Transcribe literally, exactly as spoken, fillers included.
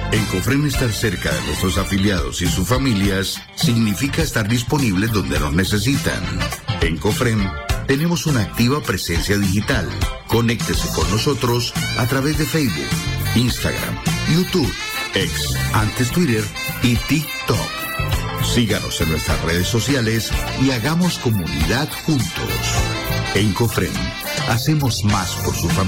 En Cofrem, estar cerca de nuestros afiliados y sus familias significa estar disponibles donde nos necesitan. En Cofrem tenemos una activa presencia digital. Conéctese con nosotros a través de Facebook, Instagram, YouTube, X, antes Twitter y TikTok. Síganos en nuestras redes sociales y hagamos comunidad juntos. En Cofrem, hacemos más por su familia.